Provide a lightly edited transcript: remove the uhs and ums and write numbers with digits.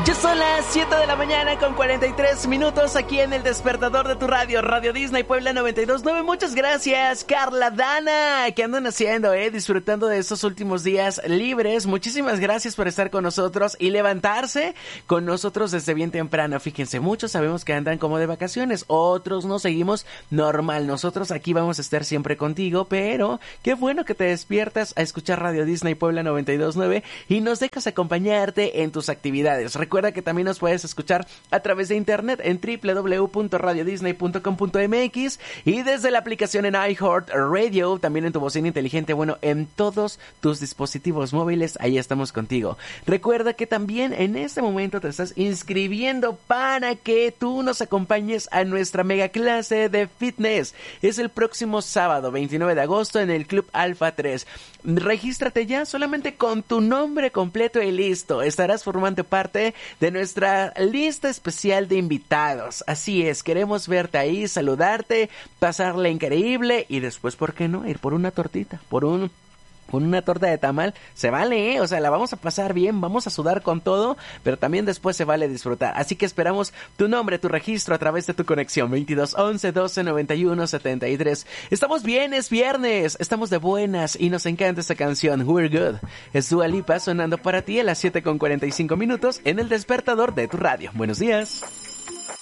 Ya son las 7 de la mañana con 43 minutos aquí en el despertador de tu radio, Radio Disney Puebla 92.9. Muchas gracias, Carla Dana. ¿Qué andan haciendo, disfrutando de estos últimos días libres? Muchísimas gracias por estar con nosotros y levantarse con nosotros desde bien temprano. Fíjense, muchos sabemos que andan como de vacaciones, otros no, seguimos normal. Nosotros aquí vamos a estar siempre contigo, pero qué bueno que te despiertas a escuchar Radio Disney Puebla 92.9 y nos dejas acompañarte en tus actividades. Recuerda que también nos puedes escuchar a través de internet en www.radiodisney.com.mx y desde la aplicación en iHeartRadio, también en tu bocina inteligente, bueno, en todos tus dispositivos móviles, ahí estamos contigo. Recuerda que también en este momento te estás inscribiendo para que tú nos acompañes a nuestra mega clase de fitness. Es el próximo sábado 29 de agosto en el Club Alfa 3. Regístrate ya solamente con tu nombre completo y listo. Estarás formando parte de nuestra lista especial de invitados. Así es, queremos verte ahí, saludarte, pasarla increíble y después, ¿por qué no? Ir por una tortita, por una torta de tamal, se vale, o sea, la vamos a pasar bien, vamos a sudar con todo, pero también después se vale disfrutar. Así que esperamos tu nombre, tu registro a través de tu conexión 22 11 12 91 73. Estamos bien, es viernes, estamos de buenas y nos encanta esta canción, We're Good. Es Dua Lipa sonando para ti a las 7:45 en el despertador de tu radio. Buenos días.